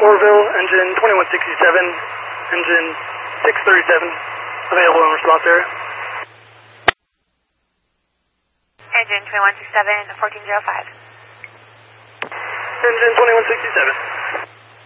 Orville, engine 2167, engine 637, available in response area. Engine 2167, 1405. Engine 2167.